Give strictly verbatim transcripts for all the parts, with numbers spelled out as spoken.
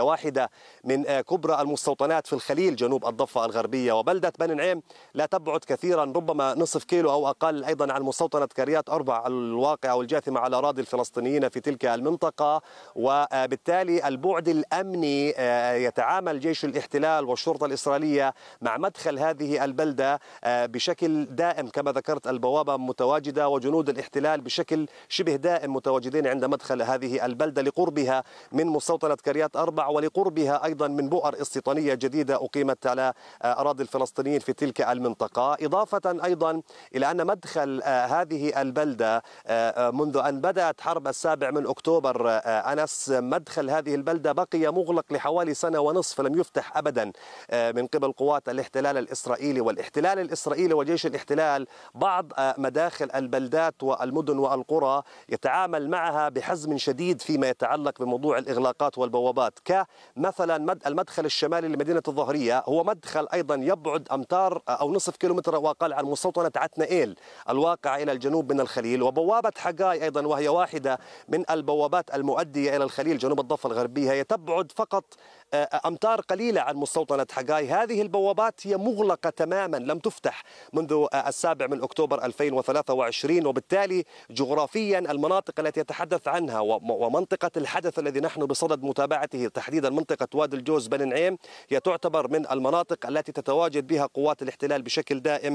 واحدة من كبرى المستوطنات في الخليل جنوب الضفة الغربية. وبلدة بني نعيم لا تبعد كثيرا، ربما نصف كيلو أو أقل، أيضا عن مستوطنة كريات أربع الواقعة والجاثمة على أراضي الفلسطينيين في تلك المنطقة. وبالتالي البعد الأمني يتعامل جيش الاحتلال والشرطة الإسرائيلية مع مدخل هذه البلدة بشكل دائم، كما ذكرت البوابة متواجدة وجنود الاحتلال بشكل شبه دائم متواجدين عند مدخل هذه البلدة لقربها من مستوطنة كريات أربع ولقربها أيضا من بؤر استيطانية جديدة أقيمت على أراضي الفلسطينيين في تلك المنطقة. إضافة أيضا إلى أن مدخل هذه البلدة منذ أن بدأت حرب السابع من أكتوبر أنس، مدخل هذه البلدة بقي مغلق لحوالي سنة ونصف، لم يفتح أبدا من قبل قوات الاحتلال الإسرائيلي. والاحتلال الإسرائيلي وجيش الاحتلال بعض مداخل البلدات والمدن والقرى يتعامل معها بحزم شديد فيما يتعلق بموضوع الإغلاقات والبوابات، كمثلا المدخل الشمالي لمدينة الظهرية هو مدخل أيضا يبعد أمتار أو نصف كيلومتر وأقل عن مستوطنة عتنائيل الواقع إلى الجنوب من الخليل. وبوابة حجاي أيضا وهي واحدة من البوابات المؤدية إلى الخليل جنوب الضفة الغربية هي تبعد فقط أمتار قليلة عن مستوطنة حجاي. هذه البوابات هي مغلقة تماما، لم تفتح منذ السابع من أكتوبر ألفين وثلاثة وعشرين. وبالتالي جغرافيا المناطق التي يتحدث عنها ومنطقة الحدث الذي نحن بصدد متابعته تحديدا منطقة وادي الجوز بني نعيم هي تعتبر من المناطق التي تتواجد بها قوات الاحتلال بشكل دائم،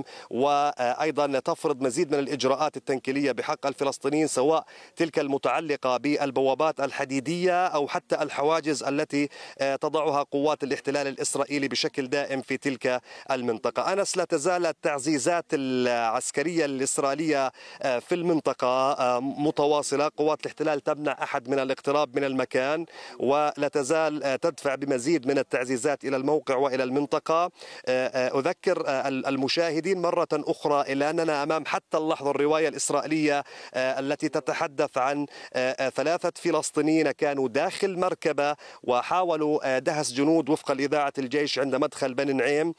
وأيضا تفرض مزيد من الإجراءات التنكيلية بحق الفلسطينيين، سواء تلك المتعلقة بالبوابات الحديدية أو حتى الحواجز التي تضعها قوات الاحتلال الإسرائيلي بشكل دائم في تلك المنطقة. أنس، لا تزال التعزيزات العسكرية الإسرائيلية في المنطقة متواصلة، قوات الاحتلال تمنع أحد من الاقتراب من المكان ولا تزال تدفع بمزيد من التعزيزات إلى الموقع وإلى المنطقة. أذكر المشاهدين مرة أخرى إلى أننا أمام حتى اللحظة الرواية الإسرائيلية التي تتحدث عن ثلاثة فلسطينيين كانوا داخل مركبة وحاولوا دهس جنود وفقا لإذاعة الجيش عند مدخل بني نعيم.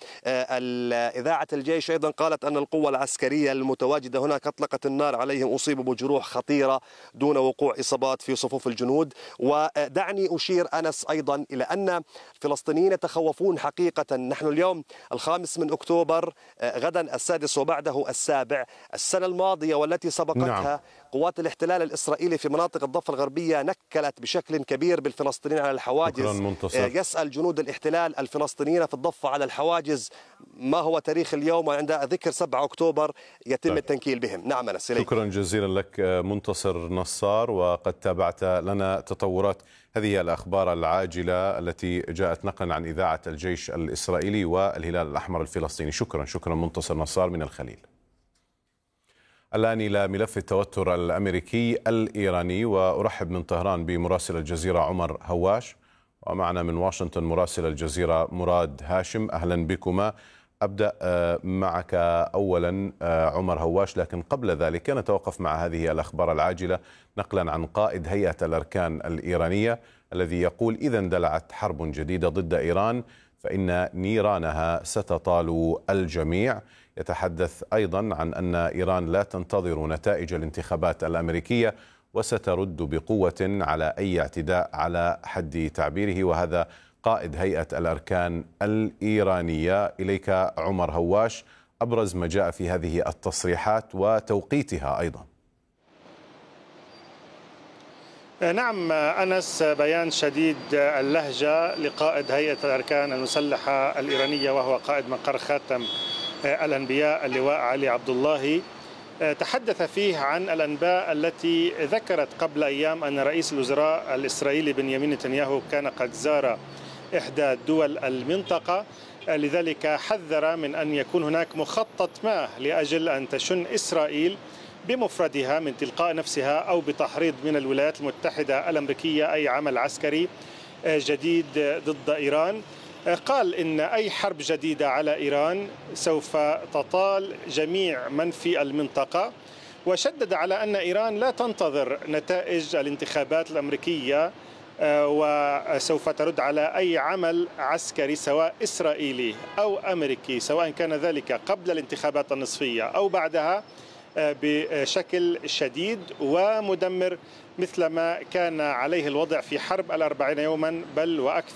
إذاعة الجيش أيضا قالت أن القوة العسكرية المتواجدة هناك أطلقت النار عليهم، أصيبوا بجروح خطيرة دون وقوع إصابات في صفوف الجنود. ودعني أشير أنس أيضا إلى أن الفلسطينيين يتخوفون حقيقة. نحن اليوم الخامس من أكتوبر، غدا السادس وبعده السابع. السنة الماضية والتي سبقتها نعم. قوات الاحتلال الإسرائيلي في مناطق الضفة الغربية نكلت بشكل كبير بالفلسطينيين على الحواجز. يسأل جنود الاحتلال الفلسطينيين في الضفة على الحواجز ما هو تاريخ اليوم، وعند ذكر سبعة أكتوبر يتم طيب. التنكيل بهم. نعم أنس. شكرا جزيلا لك منتصر نصار، وقد تابعت لنا تطورات هذه الأخبار العاجلة التي جاءت نقلا عن إذاعة الجيش الإسرائيلي والهلال الأحمر الفلسطيني. شكرا شكرا منتصر نصار من الخليل. الآن إلى ملف التوتر الأمريكي الإيراني، وأرحب من طهران بمراسل الجزيرة عمر هواش، ومعنا من واشنطن مراسل الجزيرة مراد هاشم. أهلا بكما. أبدأ معك أولا عمر هواش، لكن قبل ذلك نتوقف مع هذه الأخبار العاجلة نقلا عن قائد هيئة الأركان الإيرانية الذي يقول إذا اندلعت حرب جديدة ضد إيران فإن نيرانها ستطال الجميع. يتحدث أيضا عن أن إيران لا تنتظر نتائج الانتخابات الأمريكية وسترد بقوة على أي اعتداء على حد تعبيره. وهذا قائد هيئة الأركان الإيرانية. إليك عمر هواش، أبرز ما جاء في هذه التصريحات وتوقيتها أيضا. نعم أنس، بيان شديد اللهجة لقائد هيئة الأركان المسلحة الإيرانية وهو قائد مقر خاتم الأنبياء اللواء علي عبد الله. تحدث فيه عن الأنباء التي ذكرت قبل أيام أن رئيس الوزراء الإسرائيلي بنيامين نتنياهو كان قد زار إحدى دول المنطقة، لذلك حذر من أن يكون هناك مخطط ما لأجل أن تشن إسرائيل بمفردها من تلقاء نفسها أو بتحريض من الولايات المتحدة الأمريكية أي عمل عسكري جديد ضد إيران. قال إن أي حرب جديدة على إيران سوف تطال جميع من في المنطقة، وشدد على أن إيران لا تنتظر نتائج الانتخابات الأمريكية وسوف ترد على أي عمل عسكري سواء إسرائيلي أو أمريكي، سواء كان ذلك قبل الانتخابات النصفية أو بعدها، بشكل شديد ومدمر مثل ما كان عليه الوضع في حرب الأربعين يوما بل وأكثر.